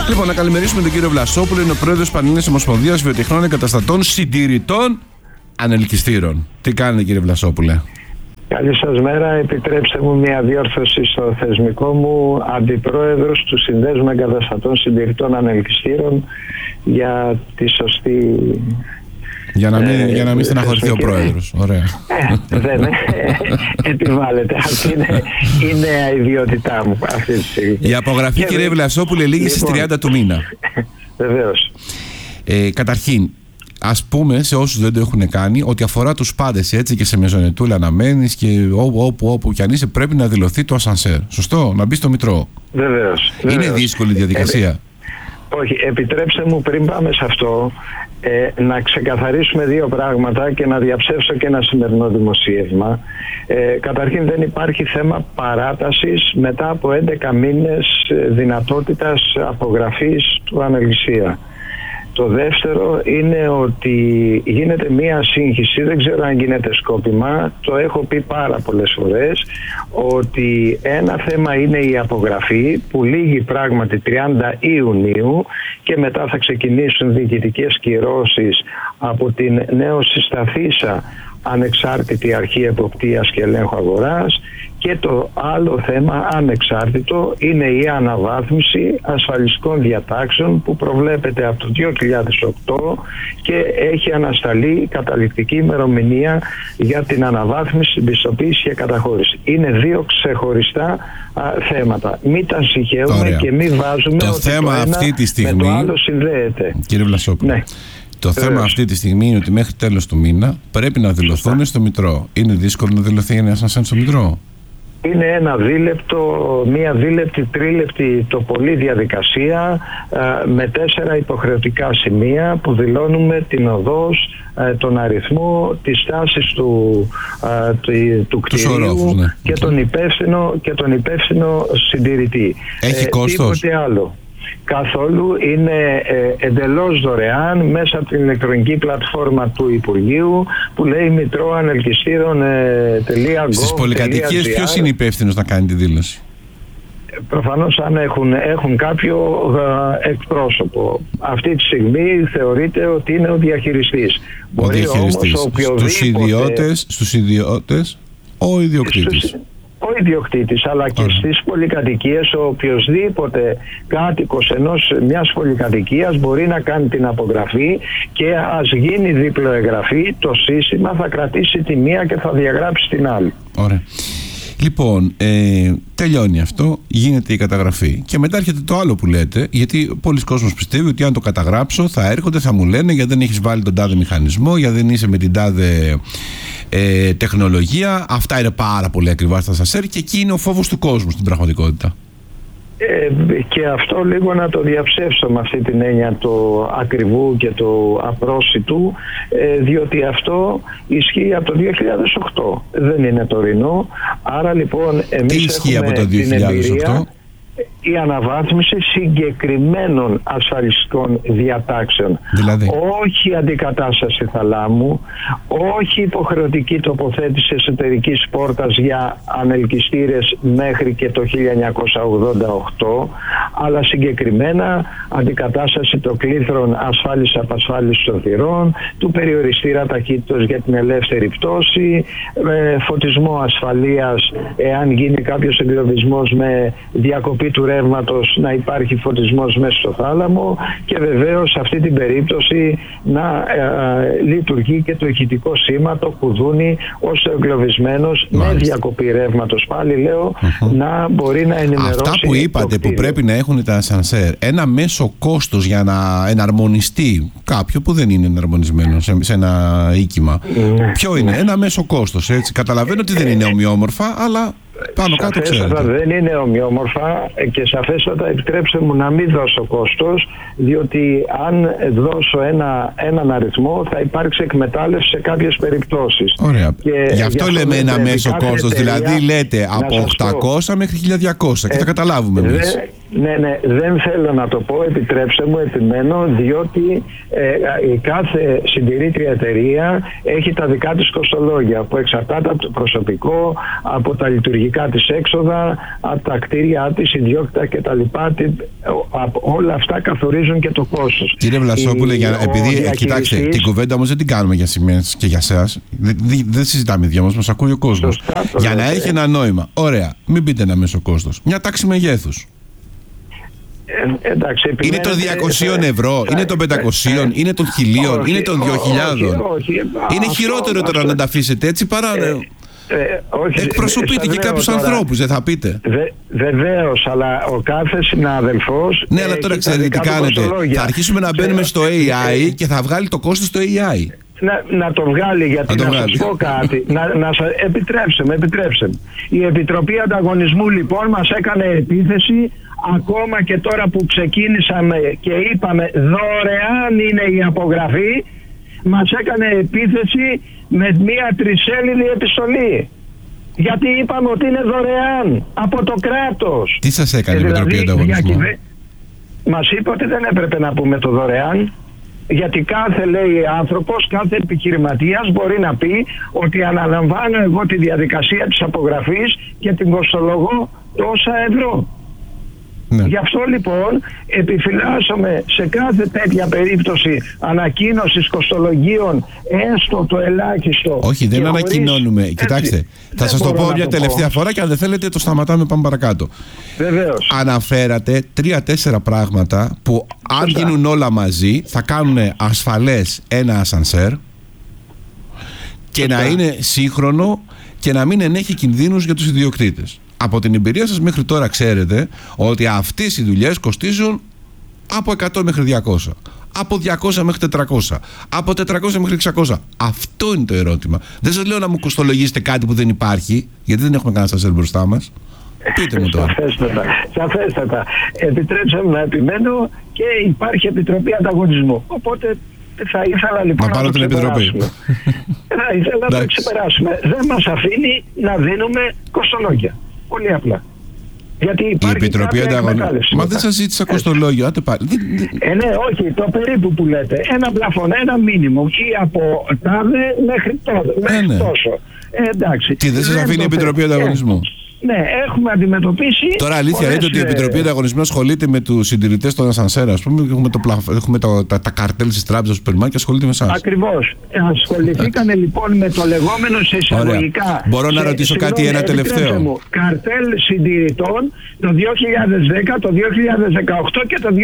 Λοιπόν, να καλημερίσουμε τον κύριο Βλασόπουλο, είναι ο πρόεδρος Πανελλήνιας Ομοσπονδίας Βιοτεχνών Εγκαταστατών Συντηρητών Ανελκυστήρων. Τι κάνετε, κύριε Βλασόπουλε? Καλή σας μέρα. Επιτρέψτε μου μια διόρθωση στο θεσμικό μου. Αντιπρόεδρος του Συνδέσμου Εγκαταστατών Συντηρητών Ανελκυστήρων για τη σωστή... Για να μην στεναχωρηθεί ο πρόεδρος. Ωραία. Δεν επιβάλλεται. Αυτή είναι η νέα ιδιότητά μου αυτή τη στιγμή. Η απογραφή, κύριε Βλασόπουλε, λήγει στις 30 του μήνα. Βεβαίως. Καταρχήν, ας πούμε σε όσους δεν το έχουν κάνει ότι αφορά τους πάντες, έτσι, και σε μεζονετούλα να μένεις και όπου κι αν είσαι πρέπει να δηλωθεί το ασανσέρ. Σωστό, να μπει στο Μητρό. Βεβαίως. Είναι δύσκολη διαδικασία? Όχι, επιτρέψτε μου πριν πάμε σε αυτό να ξεκαθαρίσουμε δύο πράγματα και να διαψεύσω και ένα σημερινό δημοσίευμα. Καταρχήν, δεν υπάρχει θέμα παράτασης μετά από 11 μήνες δυνατότητας απογραφής του ανελκυστήρα. Το δεύτερο είναι ότι γίνεται μία σύγχυση, δεν ξέρω αν γίνεται σκόπιμα, το έχω πει πάρα πολλές φορές, ότι ένα θέμα είναι η απογραφή που λήγει πράγματι 30 Ιουνίου και μετά θα ξεκινήσουν διοικητικές κυρώσεις από την νεοσυσταθήσα ανεξάρτητη αρχή εποπτείας και ελέγχου αγοράς, και το άλλο θέμα ανεξάρτητο είναι η αναβάθμιση ασφαλιστικών διατάξεων που προβλέπεται από το 2008 και έχει ανασταλεί η καταληκτική ημερομηνία για την αναβάθμιση, πιστοποίηση και καταχώρηση. Είναι δύο ξεχωριστά θέματα. Μην τα συγχαίουμε και μην βάζουμε το ότι θέμα το ένα αυτή τη στιγμή, με το άλλο συνδέεται. Κύριε Βλασόπουλο, ναι. Το θέμα αυτή τη στιγμή είναι ότι μέχρι τέλος του μήνα πρέπει να δηλωθούν στο Μητρό. Είναι δύσκολο να δηλωθεί ένα ασανσέρ στο Μητρό? Είναι ένα μία δίλεπτη, τρίλεπτη το πολύ διαδικασία με 4 υποχρεωτικά σημεία που δηλώνουμε την οδός, τον αριθμό, τις τάσεις του κτηρίου ορόφους, ναι. και τον υπεύθυνο συντηρητή. Έχει κόστος? Τίποτε άλλο. Καθόλου, είναι εντελώς δωρεάν μέσα από την ηλεκτρονική πλατφόρμα του Υπουργείου που λέει mitroanelkisteiron.gov.gr. Στις πολυκατοικίες ποιος είναι υπεύθυνος να κάνει τη δήλωση? Προφανώς αν έχουν κάποιο εκπρόσωπο. Αυτή τη στιγμή θεωρείται ότι είναι ο διαχειριστής. Ο διαχειριστής. Στους ιδιώτες ο ιδιοκτήτης. Ο ιδιοκτήτης, αλλά και στις πολυκατοικίες ο οποιοσδήποτε κάτοικος μιας πολυκατοικίας μπορεί να κάνει την απογραφή και ας γίνει διπλοεγγραφή, το σύστημα θα κρατήσει τη μία και θα διαγράψει την άλλη. Ωραία. Λοιπόν, τελειώνει αυτό, γίνεται η καταγραφή και μετά έρχεται το άλλο που λέτε, γιατί πολλοί κόσμος πιστεύει ότι αν το καταγράψω θα έρχονται, θα μου λένε γιατί δεν έχεις βάλει τον τάδε μηχανισμό, γιατί δεν είσαι με την τάδε τεχνολογία. Αυτά είναι πάρα πολύ ακριβά στα ασανσέρ και εκεί είναι ο φόβος του κόσμου στην πραγματικότητα. Και αυτό λίγο να το διαψεύσω με αυτή την έννοια του ακριβού και του απρόσιτου, διότι αυτό ισχύει από το 2008, δεν είναι τωρινό. Άρα λοιπόν εμείς τι ισχύει έχουμε από το 2008? την εμπειρία, η αναβάθμιση συγκεκριμένων ασφαλιστικών διατάξεων. Δηλαδή? Όχι αντικατάσταση θαλάμου, όχι υποχρεωτική τοποθέτηση εσωτερικής πόρτας για ανελκυστήρες μέχρι και το 1988, αλλά συγκεκριμένα αντικατάσταση των κλήθρων ασφάλισης απασφάλισης των θυρών, του περιοριστήρα ταχύτητος για την ελεύθερη πτώση, φωτισμό ασφαλείας εάν γίνει κάποιος εγκλωβισμός με διακοπή του ρεύματος, να υπάρχει φωτισμός μέσα στο θάλαμο, και βεβαίως σε αυτή την περίπτωση να λειτουργεί και το ηχητικό σήμα, το κουδούνι, ώστε ο εγκλωβισμένος με διακοπή ρεύματος, πάλι λέω, να μπορεί να ενημερώσει. Αυτά που είπατε που πρέπει να έχουν τα ασανσέρ, ένα μέσο κόστος για να εναρμονιστεί κάποιο που δεν είναι εναρμονισμένο σε ένα οίκημα, ποιο είναι? Ένα μέσο κόστος, έτσι. Καταλαβαίνω ότι δεν είναι ομοιόμορφα, αλλά πάνω κάτω ξέρετε. Δεν είναι ομοιόμορφα και σαφέστατα επιτρέψτε μου να μην δώσω κόστος, διότι αν δώσω έναν αριθμό θα υπάρξει εκμετάλλευση σε κάποιες περιπτώσεις. Ωραία. Γι' αυτό λέμε ένα μέσο κόστος, δηλαδή λέτε από 800 μέχρι 1200 και θα καταλάβουμε εμείς. Ναι, δεν θέλω να το πω, επιτρέψτε μου, επιμένω, διότι η κάθε συντηρήτρια εταιρεία έχει τα δικά της κοστολόγια που εξαρτάται από το προσωπικό, από τα λειτουργικά της έξοδα, από τα κτίρια της, ιδιόκτητα κτλ. Όλα αυτά καθορίζουν και το κόστος. Κύριε Βλασόπουλε, επειδή κοιτάξτε, την κουβέντα όμως δεν την κάνουμε για σημαίες και για εσάς. Δεν συζητάμε δυο μας ακούει ο κόσμος. Για να έχει ένα νόημα. Ωραία, μην πείτε ένα μέσο κόστος. Μια τάξη μεγέθους. Εντάξει, είναι των 200 ευρώ, είναι των 500, είναι των 1000, είναι των 2000. Είναι χειρότερο τώρα να τα αφήσετε έτσι παρά. Εκπροσωπείτε και κάποιους ανθρώπους, δεν θα πείτε? Βεβαίως, αλλά ο κάθε συνάδελφος. Ναι, αλλά τώρα ξέρετε τι κάνετε. Θα αρχίσουμε να μπαίνουμε στο AI και θα βγάλει το κόστος στο AI. Να το βγάλει, γιατί να σας πω κάτι. Επιτρέψτε μου. Η Επιτροπή Ανταγωνισμού λοιπόν μας έκανε επίθεση. Ακόμα και τώρα που ξεκίνησαμε και είπαμε δωρεάν είναι η απογραφή, μας έκανε επίθεση με μια τρισέλιδη επιστολή. Γιατί είπαμε ότι είναι δωρεάν από το κράτος. Τι σας έκανε η Επιτροπή Ανταγωνισμού? Μας είπε ότι δεν έπρεπε να πούμε το δωρεάν, γιατί κάθε, λέει, άνθρωπος, κάθε επιχειρηματίας μπορεί να πει ότι αναλαμβάνω εγώ τη διαδικασία της απογραφής και την κοστολογώ τόσα ευρώ. Ναι. Γι' αυτό λοιπόν επιφυλάσσομαι σε κάθε τέτοια περίπτωση ανακοίνωσης κοστολογίων, έστω το ελάχιστο. Όχι, δεν ανακοινώνουμε. Κοιτάξτε, θα σας το πω μια τελευταία φορά και αν δεν θέλετε το σταματάμε, πάμε παρακάτω. Βεβαίως. Αναφέρατε 3-4 πράγματα που αν γίνουν όλα μαζί θα κάνουν ασφαλές ένα ασανσέρ και να είναι σύγχρονο και να μην ενέχει κινδύνους για τους ιδιοκτήτες. Από την εμπειρία σας μέχρι τώρα ξέρετε ότι αυτές οι δουλειές κοστίζουν από 100 μέχρι 200, από 200 μέχρι 400, από 400 μέχρι 600. Αυτό είναι το ερώτημα. Δεν σας λέω να μου κοστολογήσετε κάτι που δεν υπάρχει, γιατί δεν έχουμε κανένα ασανσέρ μπροστά μας. Πείτε μου τώρα. Σαφέστατα. Επιτρέψτε μου να επιμένω και υπάρχει Επιτροπή Ανταγωνισμού. Οπότε θα ήθελα λοιπόν να το ξεπεράσουμε. Θα ήθελα να το ξεπεράσουμε. Δεν μας αφήνει να δίνουμε κοστολόγια. Πολύ απλά. Γιατί η Επιτροπή Ανταγωνισμού. Μα δεν σας ζήτησα κοστολόγιο. Ναι, όχι, το περίπου που λέτε. Ένα πλαφόν, ένα μίνιμουμ ή από τάδε μέχρι τόσο. Εντάξει. Τι δεν σας αφήνει η Επιτροπή Ανταγωνισμού? Ναι, έχουμε αντιμετωπίσει. Τώρα αλήθεια λέτε ότι η Επιτροπή Ανταγωνισμού ασχολείται με τους συντηρητές των ασανσέρ, ας πούμε, έχουμε τα καρτέλ της τράπεζας του Περμά και ασχολείται με εσάς. Ακριβώς. Ασχοληθήκανε λοιπόν με το λεγόμενο σε εισαγωγικά. Μπορώ να ρωτήσω κάτι ένα τελευταίο? Μου, καρτέλ συντηρητών το 2010, το 2018 και το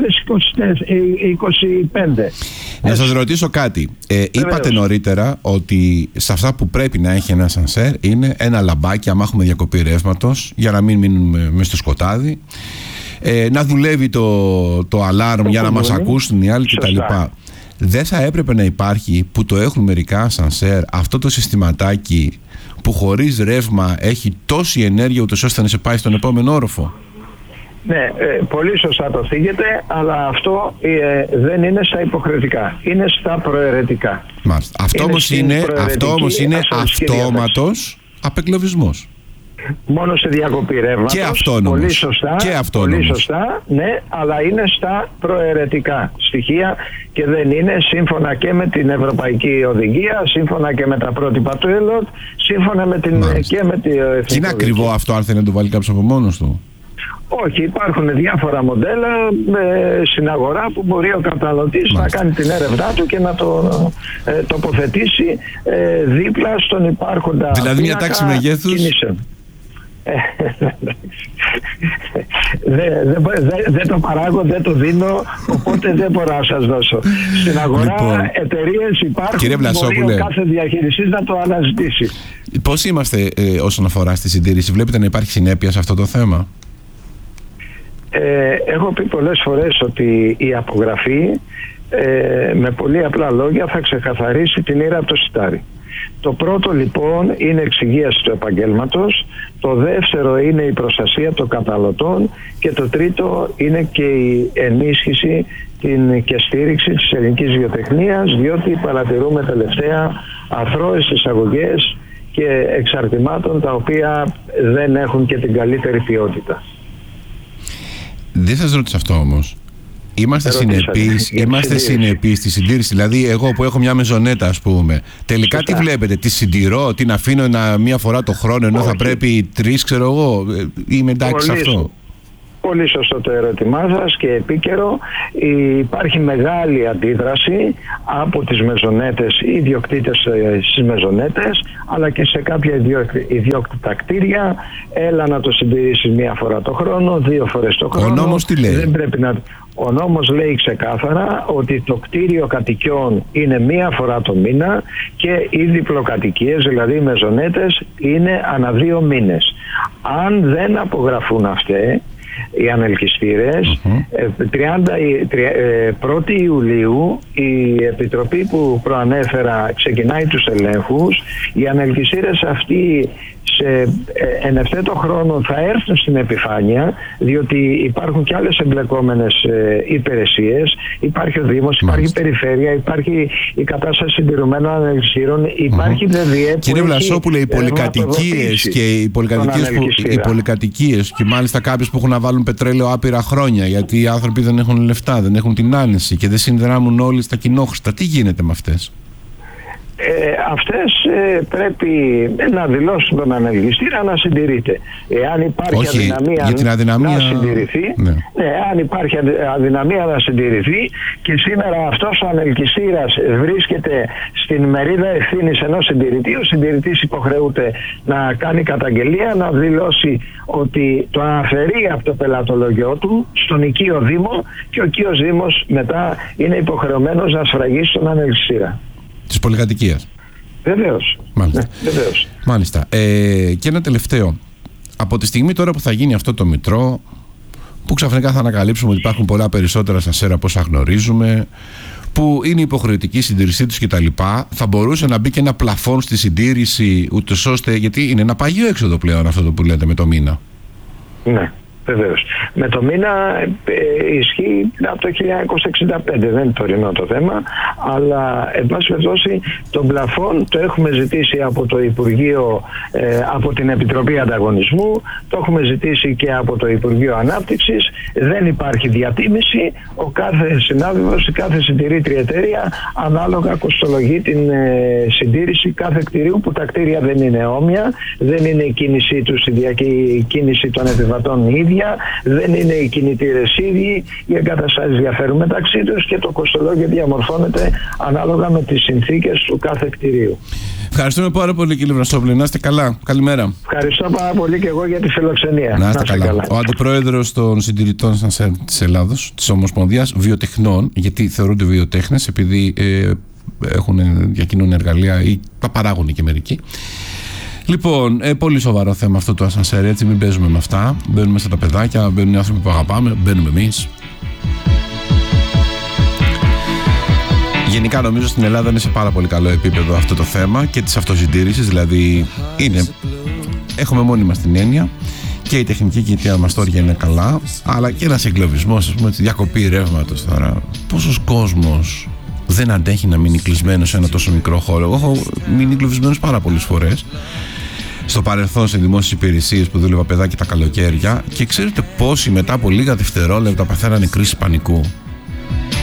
2025. Να σας ρωτήσω κάτι. Είπατε νωρίτερα ότι σε αυτά που πρέπει να έχει ένα ασανσέρ είναι ένα λαμπάκι, άμα έχουμε διακοπή ρεύματος, για να μην μείνουμε μες στο σκοτάδι, να δουλεύει το αλάρμ για να μας ακούσουν οι άλλοι κτλ. Δεν θα έπρεπε να υπάρχει, που το έχουν μερικά ασανσέρ, αυτό το συστηματάκι που χωρίς ρεύμα έχει τόση ενέργεια ούτως ώστε να σε πάει στον επόμενο όροφο? Ναι, πολύ σωστά το θίγετε, αλλά αυτό δεν είναι στα υποχρεωτικά, είναι στα προαιρετικά. Μάλιστα. Αυτό όμως είναι αυτόματος απεγκλωβισμός. Μόνο σε διακοπή ρεύματος. Και αυτόνομος. Πολύ σωστά, ναι, αλλά είναι στα προαιρετικά στοιχεία και δεν είναι σύμφωνα και με την Ευρωπαϊκή Οδηγία, σύμφωνα και με τα πρότυπα του ΕΛΟΤ, σύμφωνα με την και με τη Εθνική. Και είναι ακριβό αυτό αν θέλει να το βάλει κάποιος από μόνος του? Όχι, υπάρχουν διάφορα μοντέλα στην αγορά που μπορεί ο καταναλωτής να κάνει την έρευνά του και να το τοποθετήσει δίπλα στον υπάρχοντα. Δηλαδή μια τάξη μεγέθους. Δεν το παράγω, δεν το δίνω, οπότε δεν μπορώ να σας δώσω. Στην αγορά εταιρείες υπάρχουν, κύριε Βλασόπουλε, μπορεί ο κάθε διαχειριστής να το αναζητήσει. Πώς είμαστε όσον αφορά στη συντήρηση? Βλέπετε να υπάρχει συνέπεια σε αυτό το θέμα? Έχω πει πολλές φορές ότι η απογραφή με πολύ απλά λόγια θα ξεκαθαρίσει την ήρα από το σιτάρι. Το πρώτο λοιπόν είναι εξυγίαση του επαγγέλματος, το δεύτερο είναι η προστασία των καταναλωτών και το τρίτο είναι και η ενίσχυση και στήριξη της ελληνικής βιοτεχνίας, διότι παρατηρούμε τελευταία αθρώες εισαγωγές και εξαρτημάτων τα οποία δεν έχουν και την καλύτερη ποιότητα. Δεν σας ρώτησα αυτό όμως. Είμαστε συνεπείς στη συντήρηση. Δηλαδή, εγώ που έχω μια μεζονέτα, ας πούμε, τελικά τι βλέπετε, τη συντηρώ, την αφήνω μία φορά το χρόνο, ενώ θα πρέπει 3, ξέρω εγώ, είμαι εντάξει σε αυτό? Πολύ σωστό το ερώτημά σας και επίκαιρο. Υπάρχει μεγάλη αντίδραση από τις μεζονέτες, οι ιδιοκτήτες στις μεζονέτες, αλλά και σε κάποια ιδιόκτητα κτίρια. Έλα να το συντηρήσεις μία φορά το χρόνο, 2 φορές το χρόνο. Ο νόμος τι λέει? Ο νόμος λέει ξεκάθαρα ότι το κτίριο κατοικιών είναι μία φορά το μήνα και οι διπλοκατοικίες, δηλαδή οι μεζονέτες, είναι ανά 2 μήνες. Αν δεν απογραφούν αυτές οι ανελκυστήρες, 1η Ιουλίου η Επιτροπή που προανέφερα ξεκινάει τους ελέγχους. Οι ανελκυστήρες αυτοί εν ευθέτω χρόνο θα έρθουν στην επιφάνεια, διότι υπάρχουν και άλλες εμπλεκόμενες υπηρεσίες. Υπάρχει ο Δήμος, υπάρχει η Περιφέρεια, υπάρχει η κατάσταση συντηρουμένων ανελκυστήρων, υπάρχει ΔΕΔΙΕ. Κύριε Βλασόπουλε, οι πολυκατοικίες και οι πολυκατοικίες και μάλιστα κάποιες που έχουν να βάλουν πετρέλαιο άπειρα χρόνια, γιατί οι άνθρωποι δεν έχουν λεφτά, δεν έχουν την άνεση και δεν συνδράμουν όλοι στα κοινόχρηστα. Τι γίνεται με αυτές? Αυτές πρέπει να δηλώσουν τον ανελκυστήρα να συντηρείται. Εάν υπάρχει αδυναμία να συντηρηθεί, αν υπάρχει αδυναμία να συντηρηθεί, και σήμερα αυτός ο ανελκυστήρας βρίσκεται στην μερίδα ευθύνης ενός συντηρητή, ο συντηρητής υποχρεούται να κάνει καταγγελία, να δηλώσει ότι το αφαιρεί από το πελατολογιό του στον οικείο Δήμο, και ο οικείος Δήμος μετά είναι υποχρεωμένος να σφραγίσει τον ανελκυστήρα της πολυκατοικίας. Βεβαίως. Μάλιστα. Βεβαίως. Μάλιστα. Και ένα τελευταίο. Από τη στιγμή τώρα που θα γίνει αυτό το μητρό, που ξαφνικά θα ανακαλύψουμε ότι υπάρχουν πολλά περισσότερα ασανσέρ από όσα γνωρίζουμε, που είναι υποχρεωτική συντήρησή τους κτλ., θα μπορούσε να μπει και ένα πλαφόν στη συντήρηση, ούτως ώστε, γιατί είναι ένα παγιό έξοδο πλέον αυτό που λέτε με το μήνα. Ναι. Βεβαίως. Με το μήνα ισχύει από το 1965, δεν είναι τωρινό το θέμα, αλλά εν πάση περιπτώσει τον πλαφόν το έχουμε ζητήσει από το Υπουργείο, από την Επιτροπή Ανταγωνισμού, το έχουμε ζητήσει και από το Υπουργείο Ανάπτυξης. Δεν υπάρχει διατίμηση. Ο κάθε συνάδελφος, η κάθε συντηρήτρια εταιρεία ανάλογα κοστολογεί την συντήρηση κάθε κτηρίου, που τα κτίρια δεν είναι όμοια, δεν είναι η κίνησή τους η κίνηση των επιβατών ίδια, δεν είναι οι κινητήρες ίδιοι, οι εγκαταστάσεις διαφέρουν μεταξύ τους και το κοστολόγιο διαμορφώνεται ανάλογα με τις συνθήκες του κάθε κτηρίου. Ευχαριστούμε πάρα πολύ, κύριε Βλασόπουλε. Να είστε καλά. Καλημέρα. Ευχαριστώ πάρα πολύ και εγώ για τη φιλοξενία. Να είστε καλά. Ο αντιπρόεδρος των συντηρητών της Ελλάδος, της Ομοσπονδίας Βιοτεχνών, γιατί θεωρούνται βιοτέχνες επειδή διακινούν εργαλεία ή τα παράγουν και μερικοί. Λοιπόν, πολύ σοβαρό θέμα αυτό το ασανσέρ, έτσι, μην παίζουμε με αυτά. Μπαίνουμε στα τα παιδάκια, μπαίνουν οι άνθρωποι που αγαπάμε, μπαίνουμε εμείς. Γενικά νομίζω στην Ελλάδα είναι σε πάρα πολύ καλό επίπεδο αυτό το θέμα και της αυτοσυντήρησης, δηλαδή έχουμε μόνοι μας την έννοια και η τεχνική και η αμαστόρια είναι καλά, αλλά και ένας εγκλωβισμός, ας πούμε, διακοπή ρεύματος τώρα. Πόσος κόσμος δεν αντέχει να μείνει κλεισμένος σε ένα τόσο μικρό χώρο? Εγώ έχω μείνει κλεισμένος πάρα πολλές φορές στο παρελθόν σε δημόσιες υπηρεσίες που δούλευα παιδάκι τα καλοκαίρια, και ξέρετε πόσοι μετά από λίγα δευτερόλεπτα παθαίνανε κρίση πανικού?